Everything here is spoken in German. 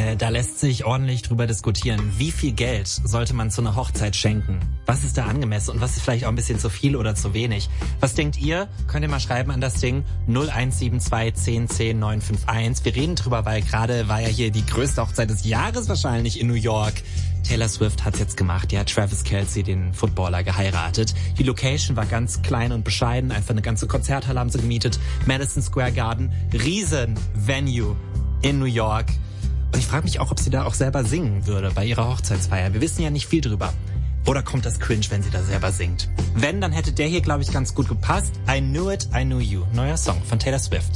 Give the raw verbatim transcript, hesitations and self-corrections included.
Äh, da lässt sich ordentlich drüber diskutieren. Wie viel Geld sollte man zu einer Hochzeit schenken? Was ist da angemessen und was ist vielleicht auch ein bisschen zu viel oder zu wenig? Was denkt ihr? Könnt ihr mal schreiben an das Ding null eins sieben zwei zehn zehn neun fünf eins. Wir reden drüber, weil gerade war ja hier die größte Hochzeit des Jahres wahrscheinlich in New York. Taylor Swift hat's jetzt gemacht. Die hat Travis Kelce, den Footballer, geheiratet. Die Location war ganz klein und bescheiden. Einfach eine ganze Konzerthalle haben sie gemietet. Madison Square Garden. Riesen Venue in New York. Und ich frage mich auch, ob sie da auch selber singen würde bei ihrer Hochzeitsfeier. Wir wissen ja nicht viel drüber. Oder kommt das cringe, wenn sie da selber singt? Wenn, dann hätte der hier, glaube ich, ganz gut gepasst. I Knew It, I Knew You. Neuer Song von Taylor Swift.